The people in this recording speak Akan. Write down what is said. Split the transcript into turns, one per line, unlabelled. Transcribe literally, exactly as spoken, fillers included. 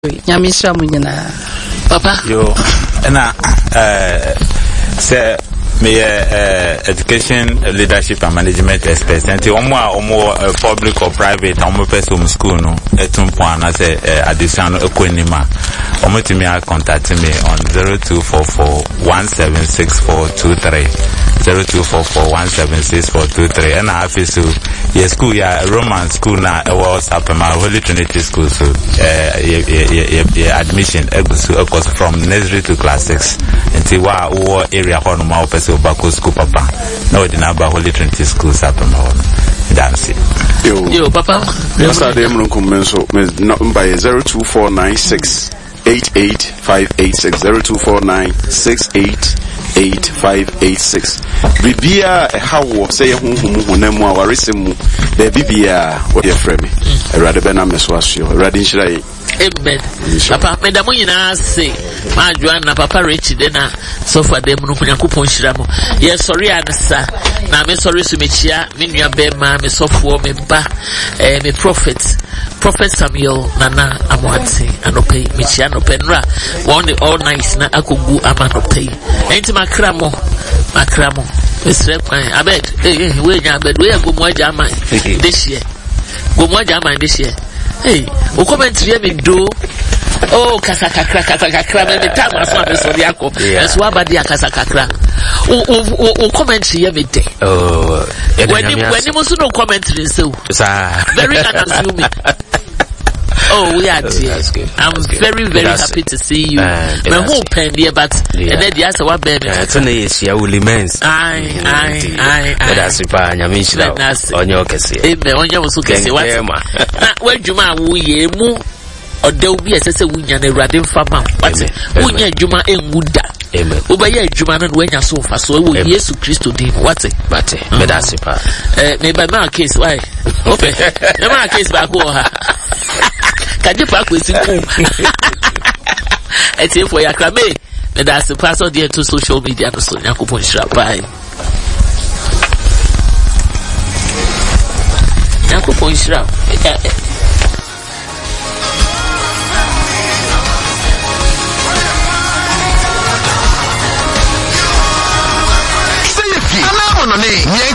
Nyamisha munyina. Papa.
Yo, na uh, say me uh, education leadership and management expert. And the omo omo public or private omo person school no. Etum point na say additional ekwenima. Omo timi a contact me on zero two four four one seven six four two three. zero two four four one seven six four two three. And I feel so. Yes, school yeah Roman school na was up my Holy Trinity school so uh yeah yeah yeah admission because from nursery to class six until wa o area hono ma person back school papa no the number Holy Trinity school up my that's it.
Yo
yo papa
yesterday I'm going to number zero two four nine six eight eight five eight six zero two four nine six eight eight five eight six. Bibia how say hum hum honemu a waresimu the bibia what your friend me erade bena meswasio erade nshira
Amen. Papa, me da mo nyina say, ma Joan na Papa Rich de na so far dem no Nyankopon hira mo. Yes, sorry ansa. Na me sorry so me chia, me nua be ma me sofo me ba, eh me prophet, Prophet Samuel Nana Amwati anope me chia no penra. One the all nice na akogu amanope. Enti makra mo, makra mo. Mesre kwan abed, eh we nya abed we go mo aja man this year. Go mo aja man this year. Hey, o commentary me do. Oh, kasa kakra kasa kakra me time aso me so dia ko. Eso abadi akasa kakra. O o o commentary me de.
Oh,
when you when you must no commentary so. Very unassuming. Oh, we are dear. I'm
That's
very, very happy to see you. My whole pen here, but and then the answer what baby.
It's your limits.
Aye, aye, aye, aye.
That's super. Nyamisha. On your case.
Amen. On your case. What? Now, when Juma we mu or there will be a say we nyane radin fama. What? We nyane Juma e muda.
Amen.
Obaye Juma na we nya so fa so we Yesu Kristo din. What?
But but that's super.
Eh, me by my case why? Okay. Me my case ba ko ha. Kaje pa kwesi ku eti for ya krame me da se pass on there to social media no so Nyankopon hira bye Nyankopon hira
say it ana ono ne